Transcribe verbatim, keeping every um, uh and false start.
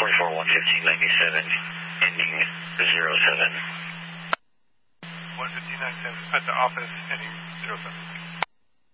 forty-four one fifteen ninety-seven, ending zero seven. one fifteen ninety-seven at the office, ending zero seven.